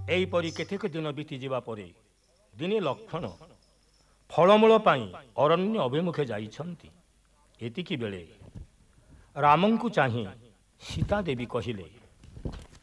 ଏହିପରି କେତେକ ଦିନ ବିତିଯିବା ପରେ ଦିନେ ଲକ୍ଷ୍ମଣ ଫଳମୂଳ ପାଇଁ ଅରଣ୍ୟ ଅଭିମୁଖେ ଯାଇଛନ୍ତି। ଏତିକି ବେଳେ ରାମଙ୍କୁ ଚାହିଁ ସୀତା ଦେବୀ କହିଲେ,